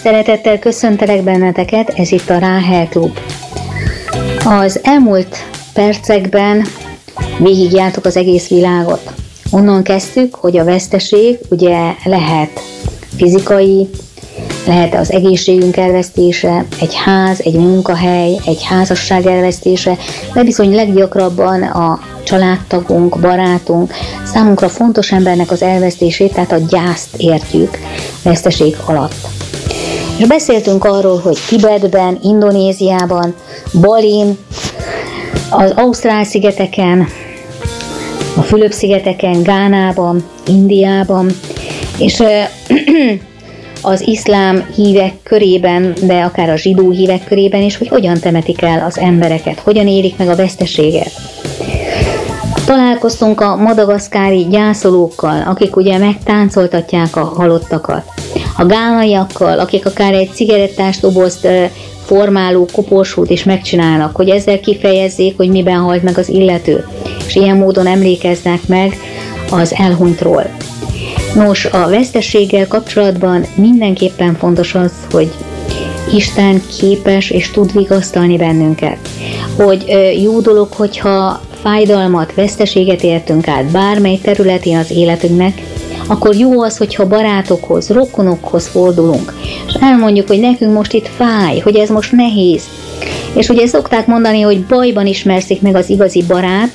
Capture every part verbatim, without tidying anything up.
Szeretettel köszöntelek benneteket, ez itt a Ráhel Klub. Az elmúlt percekben végigjártuk az egész világot. Onnan kezdtük, hogy a veszteség ugye lehet fizikai, lehet az egészségünk elvesztése, egy ház, egy munkahely, egy házasság elvesztése, de bizony leggyakrabban a családtagunk, barátunk, számunkra fontos embernek az elvesztését, tehát a gyászt értjük veszteség alatt. És beszéltünk arról, hogy Tibetben, Indonéziában, Balin, az Ausztrál-szigeteken, a Fülöp-szigeteken, Gánában, Indiában, és az iszlám hívek körében, de akár a zsidó hívek körében is, hogy hogyan temetik el az embereket, hogyan élik meg a veszteséget. Találkoztunk a madagaszkári gyászolókkal, akik ugye megtáncoltatják a halottakat. A gánaiakkal, akik akár egy cigarettás dobozt formáló koporsót is megcsinálnak, hogy ezzel kifejezzék, hogy miben halt meg az illető, és ilyen módon emlékeznek meg az elhunytról. Nos, a vesztességgel kapcsolatban mindenképpen fontos az, hogy Isten képes és tud vigasztalni bennünket. Hogy jó dolog, hogyha fájdalmat, veszteséget értünk át bármely területén az életünknek, akkor jó az, hogyha barátokhoz, rokonokhoz fordulunk, és elmondjuk, hogy nekünk most itt fáj, hogy ez most nehéz. És ugye szokták mondani, hogy bajban ismerszik meg az igazi barát,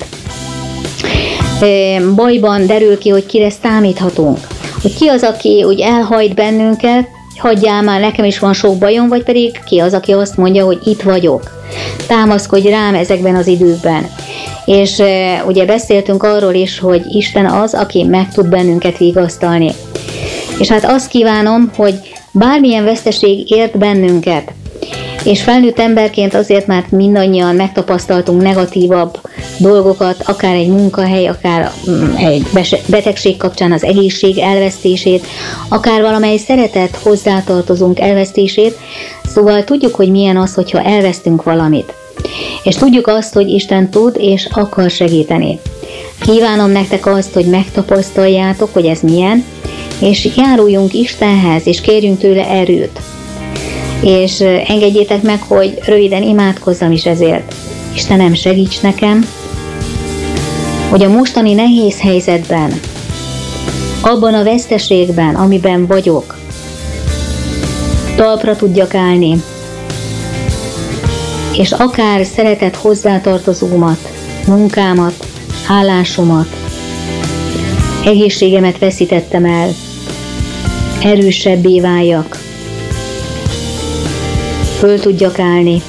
bajban derül ki, hogy kire számíthatunk. Hogy ki az, aki úgy elhajt bennünket, hagyjál már, nekem is van sok bajom, vagy pedig ki az, aki azt mondja, hogy itt vagyok. Támaszkodj rám ezekben az időkben. És e, ugye beszéltünk arról is, hogy Isten az, aki meg tud bennünket vigasztalni. És hát azt kívánom, hogy bármilyen veszteség ért bennünket, és felnőtt emberként azért, mert mindannyian megtapasztaltunk negatívabb dolgokat, akár egy munkahely, akár egy betegség kapcsán az egészség elvesztését, akár valamely szeretet hozzátartozunk elvesztését, szóval tudjuk, hogy milyen az, hogyha elvesztünk valamit. És tudjuk azt, hogy Isten tud és akar segíteni. Kívánom nektek azt, hogy megtapasztaljátok, hogy ez milyen, és járuljunk Istenhez, és kérjünk tőle erőt. És engedjétek meg, hogy röviden imádkozzam is ezért. Istenem, segíts nekem, hogy a mostani nehéz helyzetben, abban a veszteségben, amiben vagyok, talpra tudjak állni, és akár szeretett hozzátartozómat, munkámat, állásomat, egészségemet veszítettem el, erősebbé váljak, föl tudjak állni,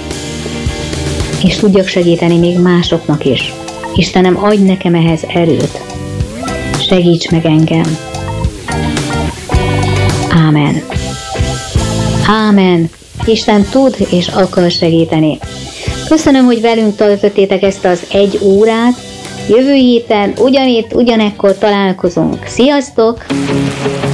és tudjak segíteni még másoknak is. Istenem, adj nekem ehhez erőt. Segíts meg engem. Ámen. Ámen. Isten tud és akar segíteni. Köszönöm, hogy velünk töltöttétek ezt az egy órát. Jövő héten ugyanitt, ugyanekkor találkozunk. Sziasztok!